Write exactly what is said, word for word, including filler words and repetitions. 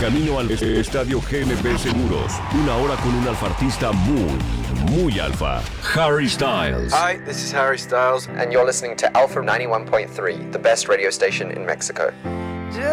camino al Estadio G M P Seguros. Una hora con un alfartista muy, muy alfa. Harry Styles. Hi, this is Harry Styles, And you're listening to Alpha ninety-one point three, the best radio station in Mexico.